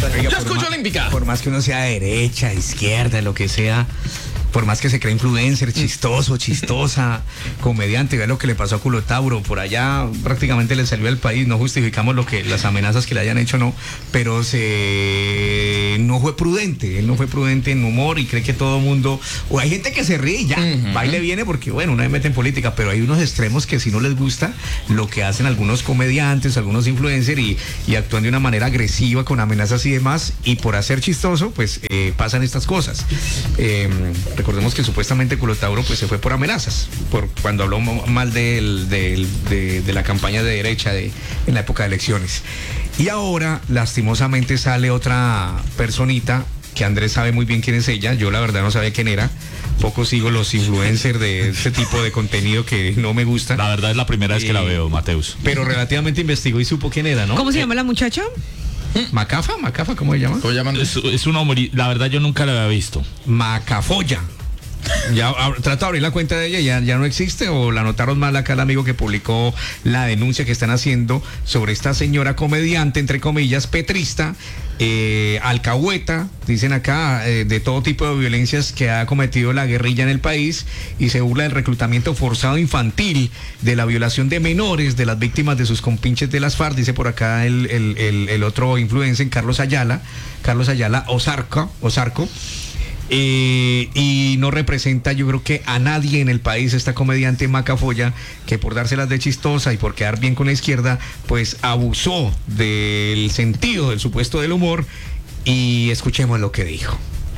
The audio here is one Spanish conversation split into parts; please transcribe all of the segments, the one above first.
Oiga, yo escucho Olímpica. Por más que uno sea derecha, izquierda, lo que sea, por más que se cree influencer, chistoso, chistosa, comediante, vea lo que le pasó a Culotauro, por allá prácticamente le salió al país, no justificamos las amenazas que le hayan hecho, no, pero no fue prudente, él no fue prudente en humor y cree que todo mundo, o hay gente que se ríe y ya, baile viene porque bueno, una vez mete en política, pero hay unos extremos que si no les gusta lo que hacen algunos comediantes, algunos influencers y actúan de una manera agresiva con amenazas y demás, y por hacer chistoso, pues pasan estas cosas. Recordemos que supuestamente Culotauro pues se fue por amenazas, por cuando habló mal de la campaña de derecha en la época de elecciones. Y ahora, lastimosamente, sale otra personita que Andrés sabe muy bien quién es ella. Yo la verdad no sabía quién era. Poco sigo los influencers de este tipo de contenido que no me gusta. La verdad es la primera vez que la veo, Mateus. Pero relativamente investigó y supo quién era, ¿no? ¿Cómo se llama la muchacha? Macafa, ¿cómo se llama? ¿Cómo llaman? Es una la verdad yo nunca la había visto. Macafolla. Ya trato de abrir la cuenta de ella, ya no existe, o la anotaron mal acá el amigo que publicó la denuncia que están haciendo sobre esta señora comediante, entre comillas, petrista, alcahueta, dicen acá, de todo tipo de violencias que ha cometido la guerrilla en el país, y se burla del reclutamiento forzado infantil, de la violación de menores, de las víctimas de sus compinches de las FARC, dice por acá el otro influencer, Carlos Ayala Ozarco. Y no representa, yo creo que a nadie en el país, esta comediante Macafolla, que por dárselas de chistosa y por quedar bien con la izquierda, pues abusó del sentido del supuesto del humor. Y escuchemos lo que dijo.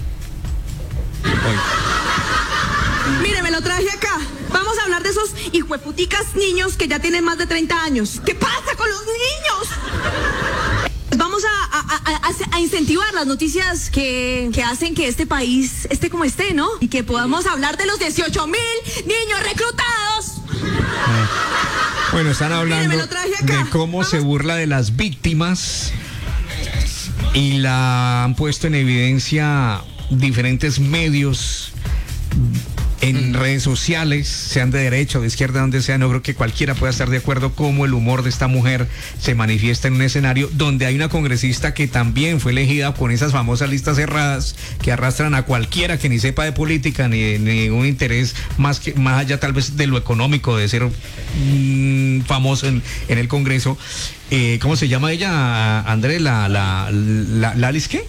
Mire, me lo traje acá. Vamos a hablar de esos hijueputicas niños que ya tienen más de 30 años. ¿Qué pasa con los niños? Vamos a incentivar las noticias que hacen que este país esté como esté, ¿no? Y que podamos hablar de los 18,000 niños reclutados. Bueno, están hablando de cómo se burla de las víctimas y la han puesto en evidencia diferentes medios en redes sociales, sean de derecha o de izquierda, donde sea. No creo que cualquiera pueda estar de acuerdo cómo el humor de esta mujer se manifiesta en un escenario donde hay una congresista que también fue elegida con esas famosas listas cerradas que arrastran a cualquiera que ni sepa de política ni de ningún interés más allá tal vez de lo económico, de ser famoso en el Congreso. ¿Cómo se llama ella, Andrés? ¿Lalis qué?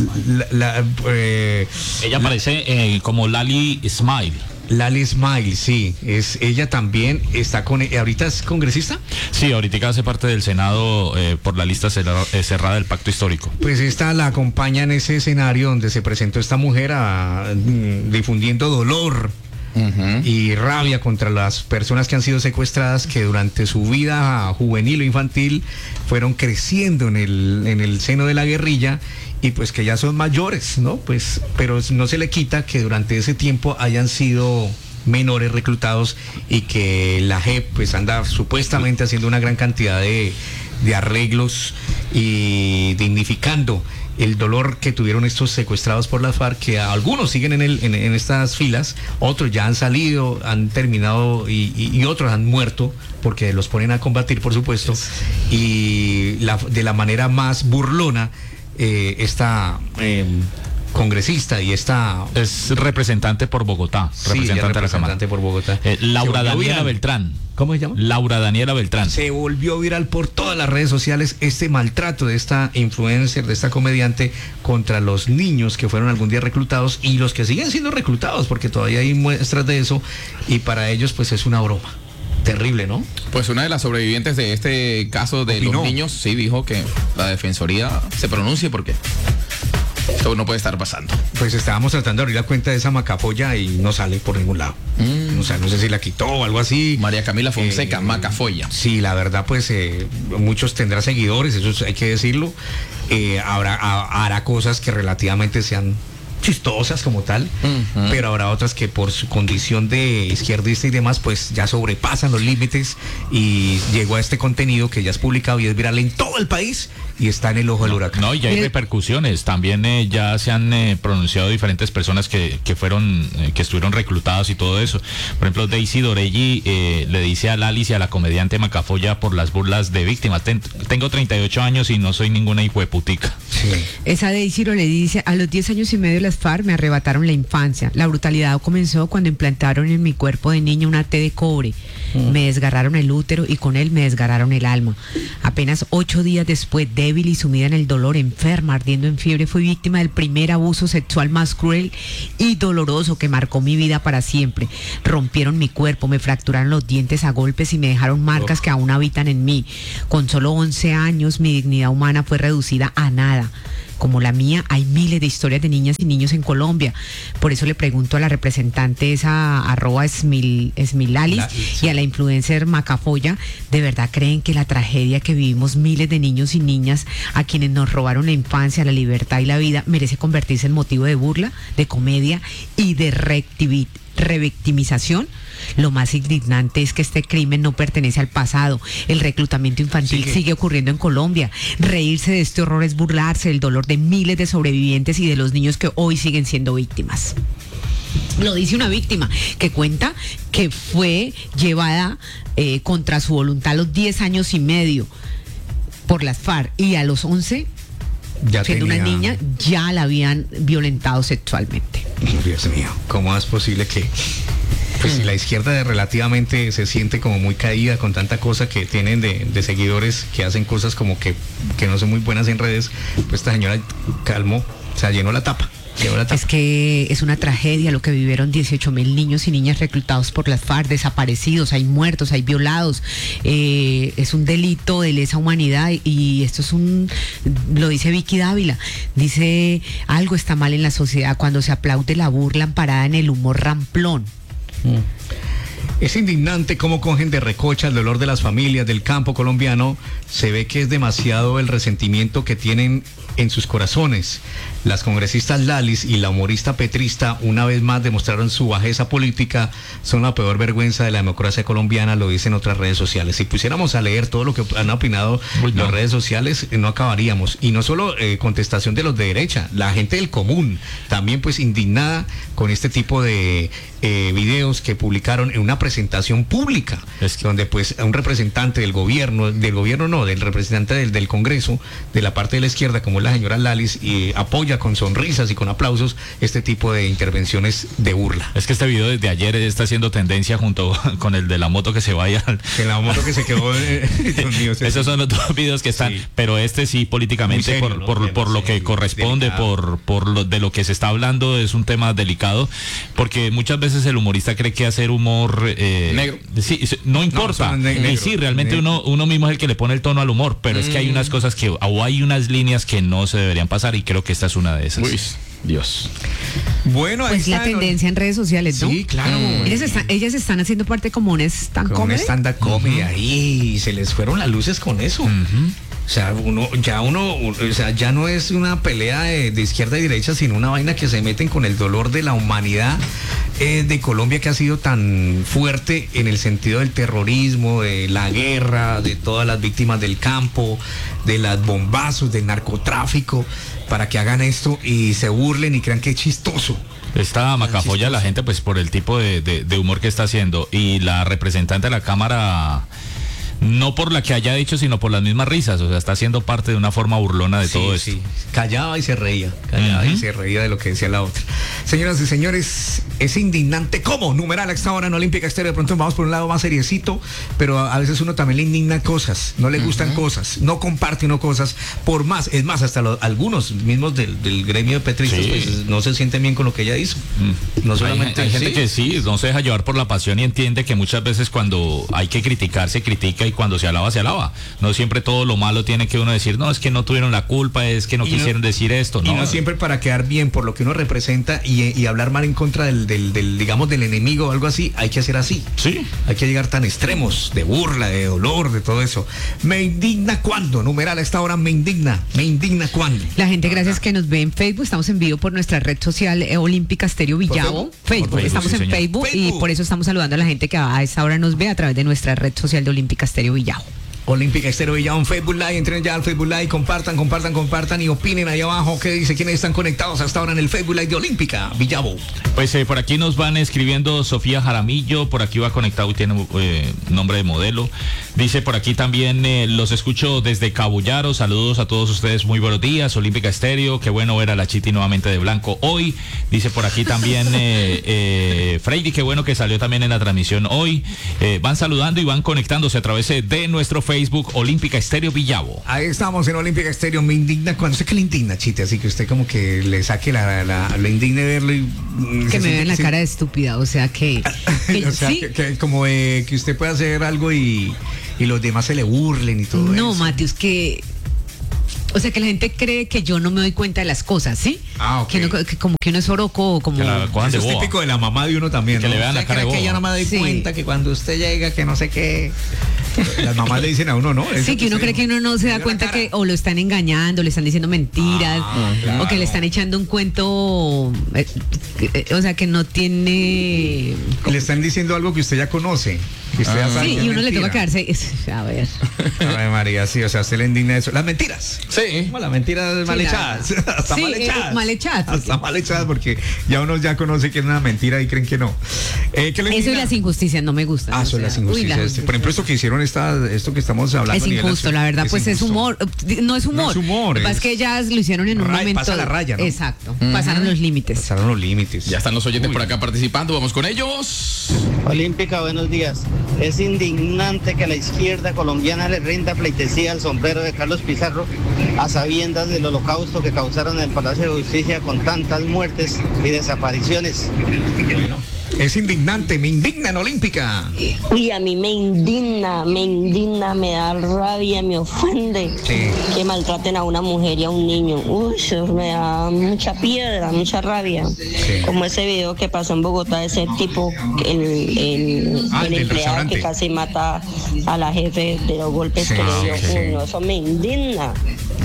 Ella aparece como Lali Smile. Lali Smile, sí, ella también está ¿ahorita es congresista? Sí, ahorita hace parte del Senado por la lista cerrada del Pacto Histórico. Pues esta la acompaña en ese escenario donde se presentó esta mujer difundiendo dolor y rabia contra las personas que han sido secuestradas, que durante su vida juvenil o infantil fueron creciendo en el seno de la guerrilla, y pues que ya son mayores, ¿no? Pues, pero no se le quita que durante ese tiempo hayan sido menores reclutados, y que la JEP pues anda supuestamente haciendo una gran cantidad de arreglos y dignificando el dolor que tuvieron estos secuestrados por las FARC, que algunos siguen en estas filas, otros ya han salido, han terminado y otros han muerto porque los ponen a combatir, por supuesto, y de la manera más burlona esta congresista y esta es representante por Bogotá, representante por Bogotá, Laura Daniela Beltrán. ¿Cómo se llama? Laura Daniela Beltrán. Se volvió viral por todas las redes sociales este maltrato de esta influencer, de esta comediante, contra los niños que fueron algún día reclutados y los que siguen siendo reclutados, porque todavía hay muestras de eso, y para ellos pues es una broma. Terrible, ¿no? Pues una de las sobrevivientes de este caso de los niños sí dijo que la defensoría se pronuncie porque esto no puede estar pasando. Pues estábamos tratando de abrir la cuenta de esa Macafolla y no sale por ningún lado. O sea, no sé si la quitó o algo así. María Camila Fonseca, Macafolla. Sí, la verdad, pues muchos tendrá seguidores, eso hay que decirlo. Hará cosas que relativamente sean chistosas como tal, pero habrá otras que por su condición de izquierdista y demás, pues ya sobrepasan los límites y llegó a este contenido que ya es publicado y es viral en todo el país y está en el ojo del huracán. No, y ya hay repercusiones. También ya se han pronunciado diferentes personas que fueron, que estuvieron reclutadas y todo eso. Por ejemplo, Daisy Dorelli le dice a Lalis y a la comediante Macafolla por las burlas de víctimas: tengo 38 años y no soy ninguna hijueputica. Sí. Esa Daisy le dice: a los 10 años y medio las FARC me arrebataron la infancia. La brutalidad comenzó cuando implantaron en mi cuerpo de niña una T de cobre. Me desgarraron el útero y con él me desgarraron el alma. Apenas 8 días después, débil y sumida en el dolor, enferma, ardiendo en fiebre, fui víctima del primer abuso sexual más cruel y doloroso que marcó mi vida para siempre. Rompieron mi cuerpo, me fracturaron los dientes a golpes y me dejaron marcas que aún habitan en mí. Con solo 11 años, mi dignidad humana fue reducida a nada. Como la mía, hay miles de historias de niñas y niños en Colombia. Por eso le pregunto a la representante esa @Esmilalis y a la influencer Macafolla, ¿de verdad creen que la tragedia que vivimos miles de niños y niñas a quienes nos robaron la infancia, la libertad y la vida merece convertirse en motivo de burla, de comedia y de revictimización? Lo más indignante es que este crimen no pertenece al pasado. El reclutamiento infantil sigue ocurriendo en Colombia. Reírse de este horror es burlarse del dolor de miles de sobrevivientes y de los niños que hoy siguen siendo víctimas. Lo dice una víctima que cuenta que fue llevada contra su voluntad a los 10 años y medio por las FARC y a los 11, siendo una niña, ya la habían violentado sexualmente. Dios mío, ¿cómo es posible que pues si la izquierda relativamente se siente como muy caída con tanta cosa que tienen de seguidores que hacen cosas como que no son muy buenas en redes, pues esta señora calmó, o sea, llenó la tapa. Es que es una tragedia lo que vivieron 18,000 niños y niñas reclutados por las FARC, desaparecidos, hay muertos, hay violados, es un delito de lesa humanidad y esto es lo dice Vicky Dávila, dice: algo está mal en la sociedad cuando se aplaude la burla amparada en el humor ramplón. Es indignante cómo cogen de recocha el dolor de las familias del campo colombiano. Se ve que es demasiado el resentimiento que tienen en sus corazones. Las congresistas Lalis y la humorista petrista una vez más demostraron su bajeza política, son la peor vergüenza de la democracia colombiana, lo dicen otras redes sociales. Si pusiéramos a leer todo lo que han opinado las redes sociales, no acabaríamos. Y no solo contestación de los de derecha, la gente del común también pues indignada con este tipo de videos que publicaron en una presentación pública, donde pues un representante del representante del Congreso, de la parte de la izquierda, como es la señora Lalis, apoya con sonrisas y con aplausos este tipo de intervenciones de burla. Es que este video desde ayer está haciendo tendencia junto con el de la moto que se vaya. Que la moto que se quedó. Dios mío, esos son los dos videos que están, pero este sí políticamente serio, por lo que corresponde, de lo que se está hablando, es un tema delicado, porque muchas veces el humorista cree que hacer humor negro. Sí, no importa. Y sí, realmente uno mismo es el que le pone el tono al humor, pero es que hay unas cosas o hay unas líneas que no se deberían pasar y creo que esta es una de esas. Uy, Dios. Bueno, pues la tendencia en redes sociales, ¿no? Sí, claro. Ellas están haciendo parte como un stand-up comedy. Un stand-up comedy ahí, y se les fueron las luces con eso. O sea, ya no es una pelea de izquierda y derecha, sino una vaina que se meten con el dolor de la humanidad de Colombia, que ha sido tan fuerte en el sentido del terrorismo, de la guerra, de todas las víctimas del campo, de los bombazos, del narcotráfico, para que hagan esto y se burlen y crean que es chistoso. Esta Macafolla, la gente pues por el tipo de humor que está haciendo, y la representante de la Cámara, no por la que haya dicho, sino por las mismas risas, o sea, está haciendo parte de una forma burlona de todo esto. Callaba y se reía, y se reía de lo que decía la otra. Señoras y señores, es indignante cómo numeral a esta hora en Olímpica Estéreo. De pronto vamos por un lado más seriecito, pero a veces uno también le indigna cosas, no le gustan cosas, no comparte uno cosas, por más, es más, hasta algunos mismos del gremio de petristas pues no se sienten bien con lo que ella hizo. No solamente hay gente que no se deja llevar por la pasión y entiende que muchas veces cuando hay que criticar, se critica, cuando se alaba, se alaba. No siempre todo lo malo tiene que uno decir, no, es que no tuvieron la culpa, es que no quisieron decir esto. Y no siempre para quedar bien por lo que uno representa y hablar mal en contra del digamos, del enemigo o algo así, hay que hacer así. Sí. Hay que llegar tan extremos, de burla, de dolor, de todo eso. Me indigna cuando, numeral a esta hora, me indigna cuando. La gente, gracias, que nos ve en Facebook, estamos en vivo por nuestra red social Olímpica Estéreo Villavo. Facebook, estamos sí, en señor. Facebook y por eso estamos saludando a la gente que a esta hora nos ve a través de nuestra red social de Olímpica Estéreo Villavo. Olímpica Estéreo Villavo en Facebook Live, entren ya al Facebook Live, compartan y opinen ahí abajo qué dice, quiénes están conectados hasta ahora en el Facebook Live de Olímpica Villavo. Pues por aquí nos van escribiendo Sofía Jaramillo, por aquí va conectado y tiene nombre de modelo. Dice por aquí también, los escucho desde Cabullaro, saludos a todos ustedes, muy buenos días, Olímpica Estéreo, qué bueno ver a la Chiti nuevamente de blanco hoy. Dice por aquí también Freddy, qué bueno que salió también en la transmisión hoy. Van saludando y van conectándose a través de nuestro Facebook Olímpica Estéreo Villavo. Ahí estamos en Olímpica Estéreo. Me indigna cuando sé que le indigna, Chite, así que usted como que le saque le indigne verlo y que me vean la cara de estúpida, o sea que o sea, sí. que como que usted puede hacer algo y los demás se le burlen y todo eso. No, Mateus, o sea, que la gente cree que yo no me doy cuenta de las cosas, ¿sí? Ah, ok. Que como que uno es oroco, como... Que la cojan de Eso es boba. típico de la mamá de uno también, Que ¿no? le vean la cara de boba. Que yo no me doy Sí. cuenta que cuando usted llega, que no sé qué. Las mamás le dicen a uno, ¿no? Eso Sí, que uno cree que uno no se da cuenta que o lo están engañando, le están diciendo mentiras, claro. o que le están echando un cuento, o sea, que no tiene... Le están diciendo algo que usted ya conoce. Que usted ya sabe Sí, que es y uno le mentira. toca quedarse... A ver. Ay, María, sí, o sea, a usted le indigna eso. Las mentiras. Sí. Las mentiras mal Sí, echadas. Hasta sí, mal echadas. mal echadas, porque- Hasta mal echadas porque ya uno ya conoce que es una mentira y creen que no. ¿Qué le Eso y indigna? las injusticias no me gustan. Ah, o son sea, las injusticias. uy, las Por ejemplo, esto que hicieron, esto que estamos hablando. es a nivel injusto, la nacional, verdad, pues es injusto. humor. No es humor. No es humor, Lo que pasa es- es que ellas lo hicieron en un momento. Pasa la raya, ¿no? Exacto. Pasaron los límites. Pasaron los límites. Ya están los oyentes por acá participando, vamos con ellos. Olímpica, buenos días. Es indignante que la izquierda colombiana le rinda pleitesía al sombrero de Carlos Pizarro a sabiendas del holocausto que causaron en el Palacio de Justicia con tantas muertes y desapariciones. Es indignante, me indigna en Olímpica. Uy, a mí me indigna, me da rabia, me ofende Sí. que maltraten a una mujer y a un niño. Uy, eso me da mucha piedra, mucha rabia. Sí. Como ese video que pasó en Bogotá, ese tipo, el del empleado restaurante. que casi mata a la jefe de los golpes Sí, que le dio. sí. Uy, no, eso me indigna.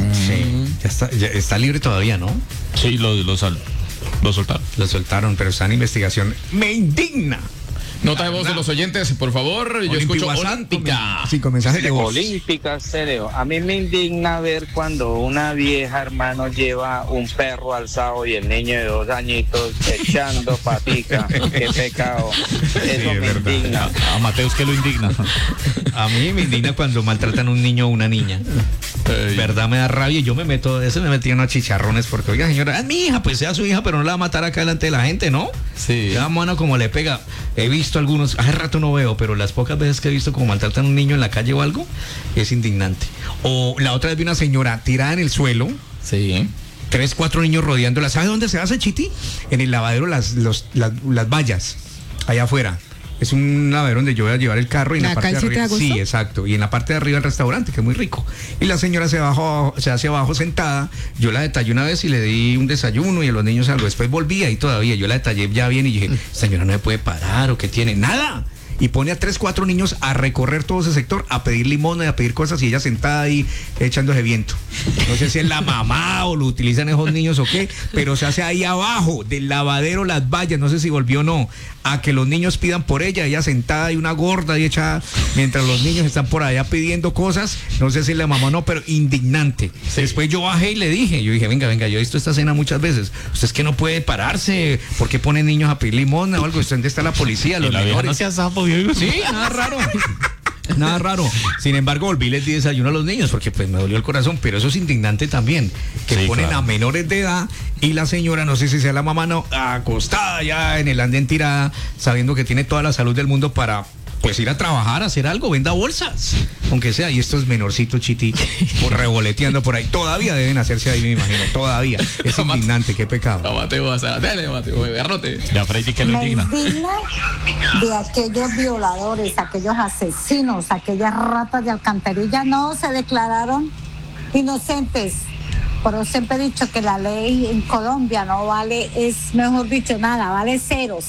Sí. Ya está libre todavía, ¿no? Sí, lo soltaron. Lo soltaron, pero está en investigación. Me indigna. Nota de voz de los oyentes, por favor. Yo escucho Olímpica. Sí, con mensajes de voz. Olímpica Estéreo. A mí me indigna ver cuando una vieja, hermano, lleva un perro alzado y el niño de 2 añitos echando patica. Qué pecado. Eso es me verdad. indigna. A Mateus, ¿qué lo indigna? A mí me indigna cuando maltratan a un niño o una niña. Verdad, me da rabia. Yo me metí en unos chicharrones porque, oiga, señora, es mi hija, pues sea su hija, pero no la va a matar acá delante de la gente, ¿no? Sí. Ya, mano, como le pega. He visto algunos, hace rato no veo, pero las pocas veces que he visto como maltratan a un niño en la calle o algo, es indignante. O la otra vez vi una señora tirada en el suelo, Sí. 3, 4 niños rodeándola. ¿Sabe dónde se hace, Chiti? En el lavadero, las vallas, allá afuera. Es un lavadero donde yo voy a llevar el carro y en ¿La la parte de calle 7 de arriba. agosto? Sí, exacto. Y en la parte de arriba el restaurante, que es muy rico. Y la señora se hace abajo sentada. Yo la detallé una vez y le di un desayuno y a los niños algo. Después volví y todavía yo la detallé ya bien y dije, señora, no me puede parar o qué tiene. Nada. Y pone a 3, 4 niños a recorrer todo ese sector, a pedir limón y a pedir cosas y ella sentada ahí echándose viento. No sé si es la mamá o lo utilizan esos niños o qué, pero se hace ahí abajo del lavadero las vallas, no sé si volvió o no, a que los niños pidan por ella sentada y una gorda y echada, mientras los niños están por allá pidiendo cosas, no sé si es la mamá o no, pero indignante. Después yo bajé y le dije, yo venga, yo he visto esta escena muchas veces, usted es que no puede pararse, ¿por qué ponen niños a pedir limón o algo? ¿Dónde está la policía? Los La vieja menores. no sea sapo, viejo. Sí, nada raro. Nada raro. Sin embargo, volví y les di desayuno a los niños porque pues me dolió el corazón, pero eso es indignante también, que Sí, ponen claro. a menores de edad y la señora, no sé si sea la mamá, no, acostada ya en el andén tirada, sabiendo que tiene toda la salud del mundo para pues ir a trabajar, hacer algo, venda bolsas, aunque sea, y estos menorcitos, Chiti, por revoloteando por ahí, todavía deben hacerse ahí, me imagino, todavía. Es indignante, qué pecado. No, Mateo, dale, Mateo, agarrote. Ya, Freddy, que lo Me indigna. indigna de aquellos violadores, aquellos asesinos, aquellas ratas de alcantarilla, no se declararon inocentes. Pero siempre he dicho que la ley en Colombia no vale, es mejor dicho nada, vale cero.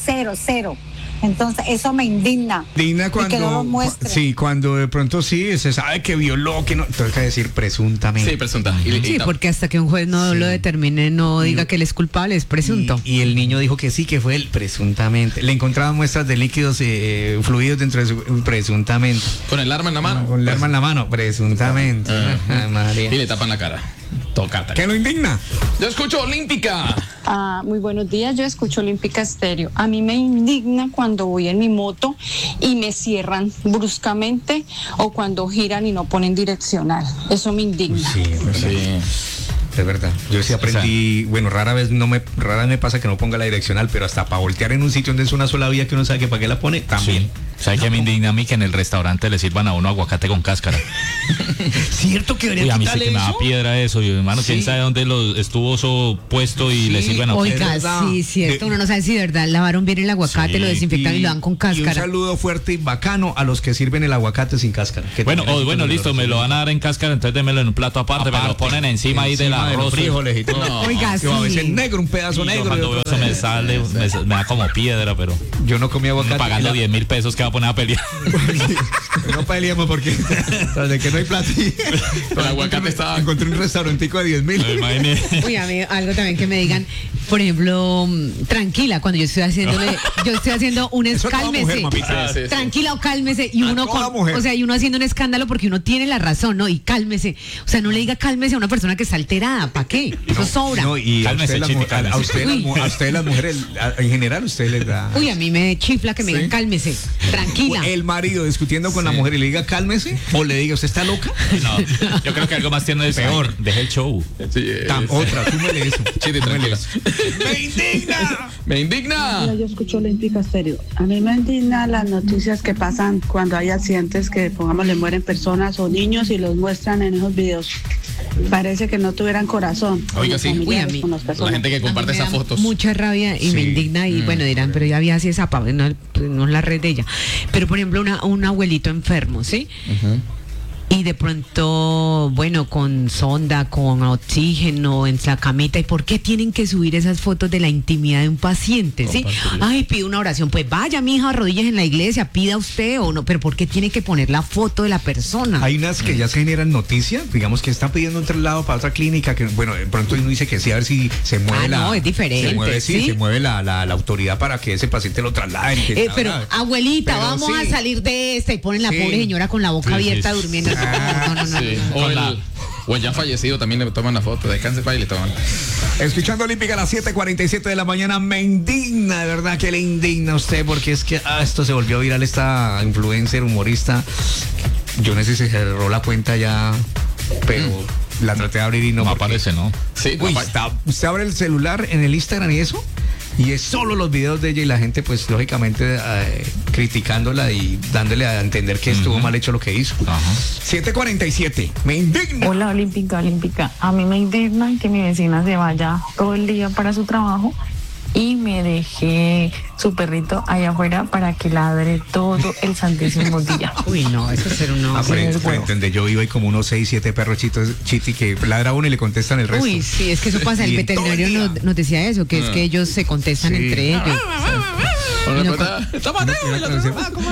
Entonces eso me indigna. Indigna cuando, y que no lo muestren. sí, cuando de pronto sí se sabe que violó, que no, tengo que decir presuntamente. Sí, presunta. Sí, porque hasta que un juez no lo determine, no diga que él es culpable, es presunto. Y el niño dijo que sí, que fue él, presuntamente. Le encontraban muestras de líquidos fluidos dentro de su, presuntamente. Con el arma en la mano. Con el arma en la mano, presuntamente. Ay, María. Y le tapan la cara. Tócate. ¿Qué lo indigna? Yo escucho Olímpica. Muy buenos días, yo escucho Olímpica Estéreo. A mí me indigna cuando voy en mi moto y me cierran bruscamente o cuando giran y no ponen direccional. Eso me indigna. Sí, es verdad. Es verdad. Yo sí aprendí, bueno, rara vez me pasa que no ponga la direccional, pero hasta para voltear en un sitio donde es una sola vía que uno sabe que para qué la pone, también. Sí. ¿Sabe qué me indigna a mí? Que en el restaurante le sirvan a uno aguacate con cáscara. ¿Cierto que debería Uy, a mí sí quitarle que me da eso? piedra eso, y hermano, Sí. quién sabe dónde estuvo eso puesto y le sirven a uno. Oiga, verdad. sí, cierto. Uno no sabe si de verdad lavaron bien el aguacate, Sí. lo desinfectan y lo dan con Y un cáscara. saludo fuerte y bacano a los que sirven el aguacate sin cáscara. Que Bueno, también bueno, hay listo, me lo van a dar en cáscara, entonces démelo en un plato aparte, me lo ponen encima ahí del de los arroz. frijoles y todo. No. Oiga, Yo a veces sí. negro, un pedazo Y yo negro. cuando veo eso me sale, me da como piedra, pero Yo no comí aguacate. pagando 10.000 pesos que va a poner a pelear. No peleemos porque tras de que no hay plata. El aguacate estaba. Encontré un restaurantico de 10.000. Me imaginé. Uy, a mí algo también que me digan, por ejemplo, tranquila, cuando yo estoy haciendo un Eso toda cálmese. mujer, mamita. Sí, sí. Tranquila o cálmese y uno toda mujer. o sea, y uno haciendo un escándalo porque uno tiene la razón, ¿no? Y cálmese. O sea, no le diga cálmese a una persona que está alterada, ¿para qué? Eso sobra. No, y Cálmese, Chiti, cálmese. a ustedes las mujeres, en general, usted les da. Uy, a mí me chifla que me digan ¿Sí? cálmese, tranquila. El marido discutiendo con la mujer y le diga cálmese, o le diga, ¿usted está loca? No, yo creo que algo más tiene es Peor. Deje el show. Sí, Otra, súmele eso. Chiti, tranquila. ¡Me indigna! ¡Me indigna! Yo escucho Olímpica Estéreo. A mí me indigna las noticias que pasan cuando hay accidentes que, pongamos, le mueren personas o niños y los muestran en esos videos. Parece que no tuvieran corazón. con Oiga, los sí. familiares, Uy, a mí, con las La personas. gente que comparte A mí me esas da fotos. mucha rabia y me Sí. indigna y bueno, dirán, pero ya había así esa no, pues, no es la red de ella. Pero por ejemplo, un abuelito enfermo, ¿sí? Y de pronto, bueno, con sonda, con oxígeno, en la camita. ¿Y por qué tienen que subir esas fotos de la intimidad de un paciente? ¿Sí? Ay, pide una oración. Pues vaya, mija, rodillas en la iglesia, pida usted o no. Pero ¿por qué tiene que poner la foto de la persona? Hay unas que ya se generan noticias, digamos que están pidiendo un traslado para otra clínica, que bueno, de pronto uno dice que sí, a ver si se mueve no, es diferente, se mueve, ¿sí? se mueve la autoridad para que ese paciente lo trasladen. que Pero, nada. abuelita, Pero vamos sí. a salir de esta y ponen la Sí. pobre señora con la boca Sí, abierta sí. durmiendo. No. Sí. O el ya fallecido también le toman la foto. Descanse para y le toman. Escuchando Olímpica a las 7:47 de la mañana, me indigna, de verdad que le indigna a usted, porque es que esto se volvió viral, esta influencer, humorista. Yo no sé si se cerró la cuenta ya, pero la traté de abrir y no. No porque- aparece, ¿no? Sí, Uy, papá. usted abre el celular en el Instagram y eso, y es solo los videos de ella y la gente, pues lógicamente criticándola y dándole a entender que estuvo mal hecho lo que hizo. Ajá. 7:47, me indigna. Hola, Olímpica. A mí me indigna que mi vecina se vaya todo el día para su trabajo y me dejé su perrito allá afuera para que ladre todo el santísimo día. Uy, no, eso es ser uno. Frente donde yo vivo hay como unos 6, 7 perros Chiti que ladra uno y le contestan el resto. Uy, sí, es que eso pasa. El Y en todo el veterinario día. nos decía eso, que es que ellos se contestan Sí. entre ellos. Bueno, Y no pero está Mateo. Y uno dice,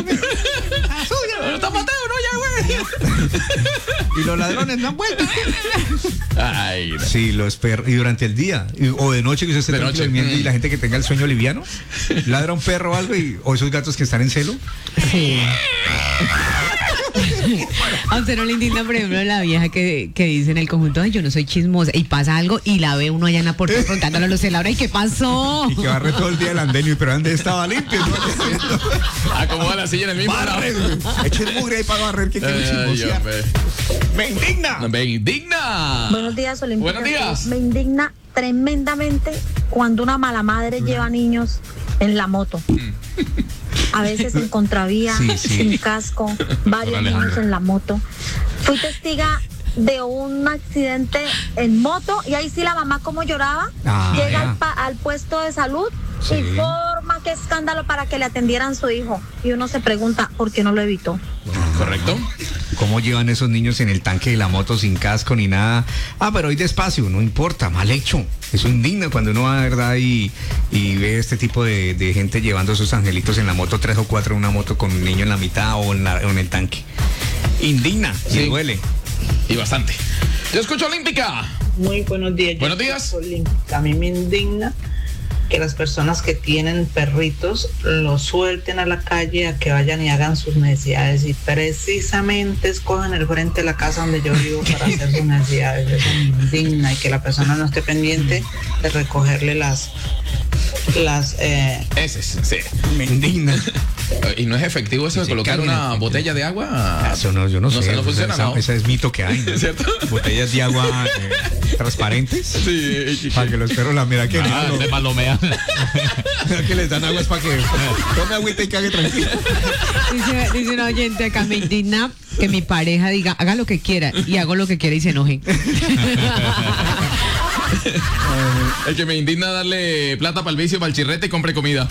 Está Mateo, no, ya, güey. y los ladrones no han vuelto. Ay, no. Sí, los perros. Y durante el día, o de noche que usted esté De tranquilo noche. durmiendo y la gente que tenga el sueño liviano, ladra un perro o algo, o esos gatos que están en celo. Sí. A usted no le indigna, por ejemplo, la vieja que dice en el conjunto, ay, yo no soy chismosa, y pasa algo y la ve uno allá en la puerta preguntándole a los celadores, ¿y qué pasó? Y que barre todo el día el andén, pero antes estaba limpio. ¿No? Acomoda la silla en el mismo lado. Barre, echen mugre ahí para barrer, que quiero Ay, chismosear. hombre. ¡Me indigna! Me indigna. Buenos días, Olímpica. Buenos días. Me indigna tremendamente cuando una mala madre lleva niños en la moto. a veces en contravía, sin casco, varios niños en la moto. Fui testiga de un accidente en moto y ahí sí la mamá como lloraba. Llega al puesto de salud y forma qué escándalo para que le atendieran su hijo. Y uno se pregunta, ¿por qué no lo evitó? Correcto. ¿Cómo llevan esos niños en el tanque de la moto sin casco ni nada? Pero hoy despacio, no importa, mal hecho. Eso indigna cuando uno va, ¿verdad? Y ve este tipo de gente llevando a sus angelitos en la moto, 3 o 4 en una moto con un niño en la mitad o en el tanque. Indigna, y duele. Y bastante. Yo escucho Olímpica. Muy buenos días. Buenos días. A mí me indigna que las personas que tienen perritos los suelten a la calle a que vayan y hagan sus necesidades y precisamente escogen el frente de la casa donde yo vivo para hacer sus necesidades. Eso me indigna y que la persona no esté pendiente de recogerle las heces, sí. Me indigna. ¿Y no es efectivo eso de colocar una botella de agua? Eso no, yo no sé. No funciona, ¿no? Ese es mito que hay, ¿no? ¿Cierto? Botellas de agua transparentes. Sí. Para que los perros la miran que se palomean. Que les dan aguas para que tome agüita y cague tranquilo. Dice una oyente acá, me indigna que mi pareja diga, haga lo que quiera, y hago lo que quiera y se enoje. El que me indigna darle plata para el vicio, para el chirrete y compre comida.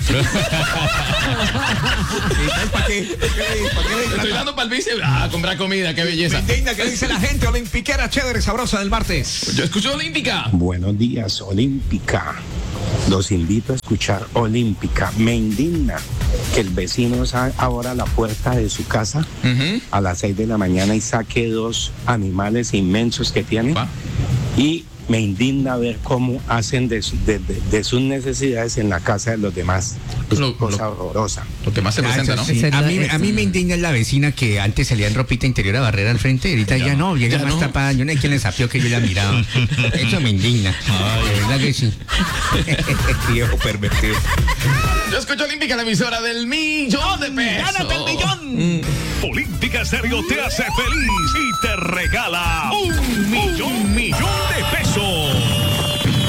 ¿Para qué? Estoy dando para el vicio, comprar comida, qué belleza. Me indigna que dice la gente olimpiquera chévere, sabrosa del martes. Yo escucho Olímpica. Buenos días, Olímpica. Los invito a escuchar Olímpica. Me indigna que el vecino abra la puerta de su casa a las 6 de la mañana y saque 2 animales inmensos que tiene. Y me indigna ver cómo hacen de sus necesidades en la casa de los demás. Es cosa horrorosa. Lo que más se presenta, ¿no? Sí. A mí me indigna la vecina que antes salía en ropita interior a barrer al frente y ahorita ya no, llega más tapada. Yo no hay quien le sapió que yo la miraba. Eso me indigna. De verdad que sí. Viejo pervertido. Yo escucho Olímpica, la emisora del millón de pesos. ¡Gánate el millón! Olímpica Estéreo te hace feliz y te regala